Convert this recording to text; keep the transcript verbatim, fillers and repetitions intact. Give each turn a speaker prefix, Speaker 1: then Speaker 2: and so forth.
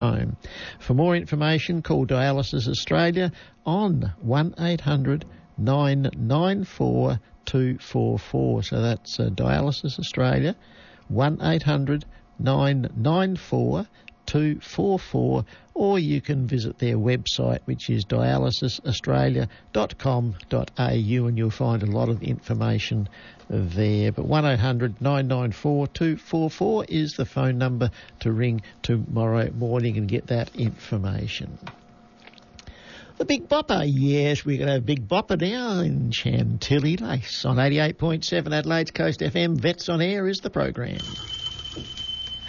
Speaker 1: home. For more information, call Dialysis Australia on one eight hundred nine nine four two four four. So that's uh, Dialysis Australia, one eight hundred nine nine four two four four, or you can visit their website, which is dialysis australia dot com dot a u, and you'll find a lot of information there. But one eight hundred nine nine four two four four is the phone number to ring tomorrow morning and get that information. The Big Bopper, yes, we're going to have Big Bopper now in Chantilly Lace on eighty-eight point seven Adelaide's Coast F M. Vets on Air is the program.